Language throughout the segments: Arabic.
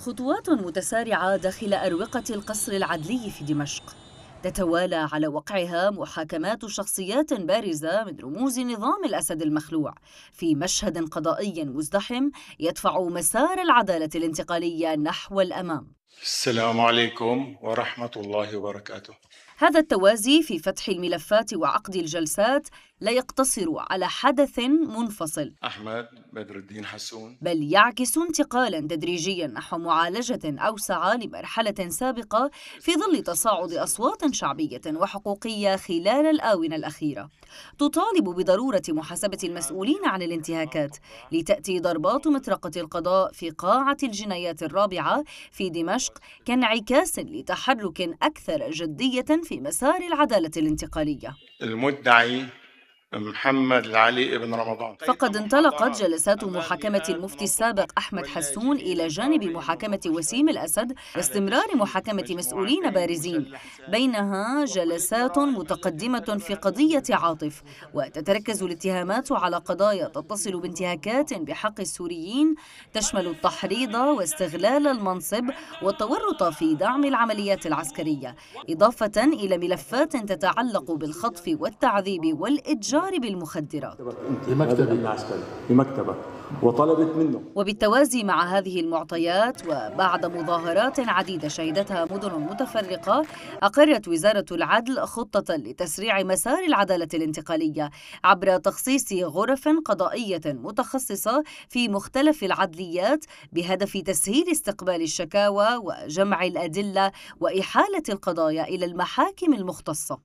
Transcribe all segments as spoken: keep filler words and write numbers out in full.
خطوات متسارعة داخل أروقة القصر العدلي في دمشق، تتوالى على وقعها محاكمات شخصيات بارزة من رموز نظام الأسد المخلوع في مشهد قضائي مزدحم يدفع مسار العدالة الانتقالية نحو الأمام. السلام عليكم ورحمة الله وبركاته. هذا التوازي في فتح الملفات وعقد الجلسات لا يقتصر على حدث منفصل أحمد بدر الدين حسون، بل يعكس انتقالا تدريجيا نحو معالجة أوسع لمرحلة سابقة في ظل تصاعد أصوات شعبية وحقوقية خلال الآونة الأخيرة تطالب بضرورة محاسبة المسؤولين عن الانتهاكات، لتأتي ضربات مطرقة القضاء في قاعة الجنايات الرابعة في دمشق كانعكاس لتحرك أكثر جدية في مسار العدالة الانتقالية. المدعي محمد العلي بن رمضان. فقد انطلقت جلسات محاكمة المفتي السابق أحمد حسون إلى جانب محاكمة وسيم الأسد واستمرار محاكمة مسؤولين بارزين، بينها جلسات متقدمة في قضية عاطف، وتتركز الاتهامات على قضايا تتصل بانتهاكات بحق السوريين تشمل التحريض واستغلال المنصب والتورط في دعم العمليات العسكرية، إضافة إلى ملفات تتعلق بالخطف والتعذيب والإتجار بالمخدرات. بمكتبي بمكتبك وطلبت منه. وبالتوازي مع هذه المعطيات وبعد مظاهرات عديدة شهدتها مدن متفرقة، أقرت وزارة العدل خطة لتسريع مسار العدالة الانتقالية عبر تخصيص غرف قضائية متخصصة في مختلف العدليات بهدف تسهيل استقبال الشكاوى وجمع الأدلة وإحالة القضايا إلى المحاكم المختصة.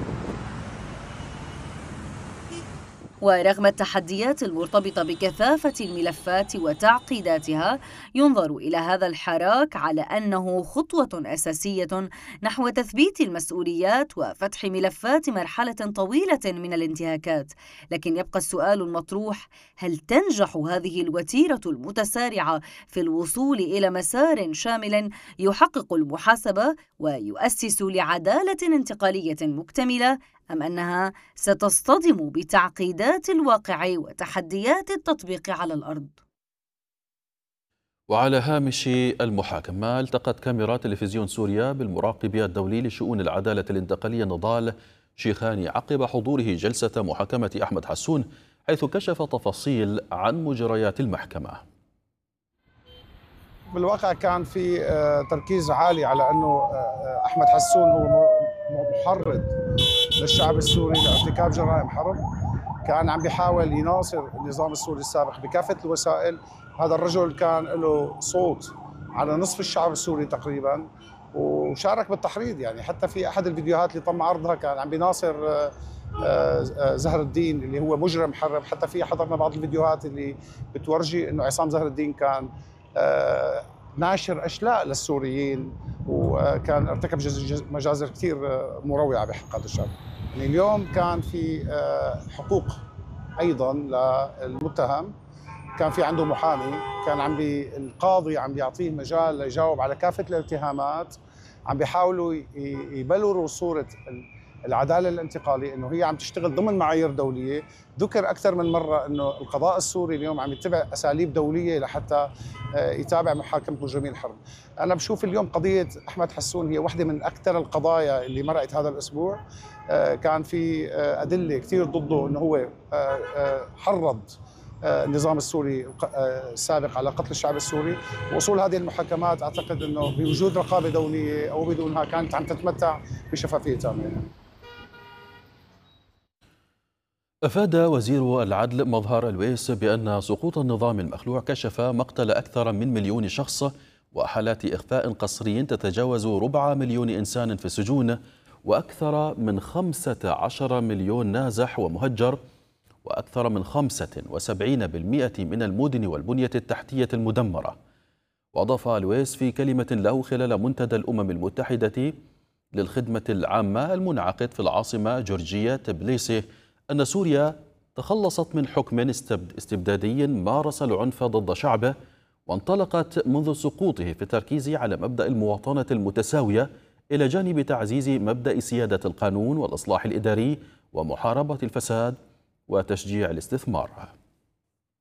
ورغم التحديات المرتبطة بكثافة الملفات وتعقيداتها، ينظر إلى هذا الحراك على أنه خطوة أساسية نحو تثبيت المسؤوليات وفتح ملفات مرحلة طويلة من الانتهاكات. لكن يبقى السؤال المطروح: هل تنجح هذه الوتيرة المتسارعة في الوصول إلى مسار شامل يحقق المحاسبة ويؤسس لعدالة انتقالية مكتملة، أم أنها ستصطدم بتعقيدات الواقع وتحديات التطبيق على الأرض؟ وعلى هامش المحاكمة، التقت كاميرا تلفزيون سوريا بالمراقب الدولي لشؤون العدالة الانتقالية نضال شيخاني عقب حضوره جلسة محاكمة أحمد حسون، حيث كشف تفاصيل عن مجريات المحكمة. بالواقع كان في تركيز عالي على أنه أحمد حسون هو محرض للشعب السوري لارتكاب جرائم حرب، كان عم بيحاول يناصر النظام السوري السابق بكافة الوسائل. هذا الرجل كان له صوت على نصف الشعب السوري تقريبا، وشارك بالتحريض. يعني حتى في أحد الفيديوهات اللي تم عرضها كان عم بيناصر زهر الدين اللي هو مجرم حرب. حتى في حضرنا بعض الفيديوهات اللي بتورجي أنه عصام زهر الدين كان ناشر أشلاء للسوريين، وكان ارتكب مجازر كثير مروعة بحق هذا الشعب. يعني اليوم كان في حقوق أيضا للمتهم، كان في عنده محامي، كان عم بي القاضي عم بيعطيه مجال ليجاوب على كافة الاتهامات، عم بيحاولوا يبلوروا صورة العدالة الانتقالية انه هي عم تشتغل ضمن معايير دولية. ذكر اكثر من مرة انه القضاء السوري اليوم عم يتبع اساليب دولية لحتى يتابع محاكمة مجرمين الحرب. انا بشوف اليوم قضية احمد حسون هي واحدة من اكثر القضايا اللي مرقت هذا الاسبوع. كان في ادلة كثير ضده انه هو حرض النظام السوري السابق على قتل الشعب السوري. وصول هذه المحاكمات اعتقد انه بوجود رقابة دولية او بدونها كانت عم تتمتع بشفافية تامة. أفاد وزير العدل مظهر الويس بأن سقوط النظام المخلوع كشف مقتل أكثر من مليون شخص وحالات إخفاء قسري تتجاوز ربع مليون إنسان في السجون، وأكثر من خمسة عشر مليون نازح ومهجر، وأكثر من خمسة وسبعين بالمئة من المدن والبنية التحتية المدمرة. وأضاف الويس في كلمة له خلال منتدى الأمم المتحدة للخدمة العامة المنعقد في العاصمة جورجيا تبليسي أن سوريا تخلصت من حكم استبدادي مارس العنف ضد شعبه، وانطلقت منذ سقوطه في التركيز على مبدأ المواطنة المتساوية إلى جانب تعزيز مبدأ سيادة القانون والإصلاح الإداري ومحاربة الفساد وتشجيع الاستثمار.